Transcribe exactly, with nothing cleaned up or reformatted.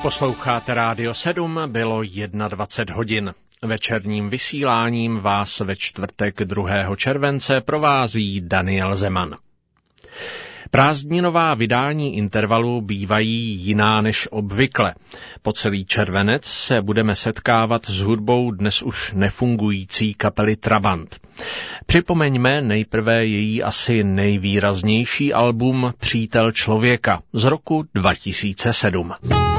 Posloucháte Rádio sedm, bylo dvacet jedna hodin. Večerním vysíláním vás ve čtvrtek druhého července provází Daniel Zeman. Prázdninová vydání Intervalu bývají jiná než obvykle. Po celý červenec se budeme setkávat s hudbou dnes už nefungující kapely Trabant. Připomeňme nejprve její asi nejvýraznější album Přítel člověka z roku dva tisíce sedm.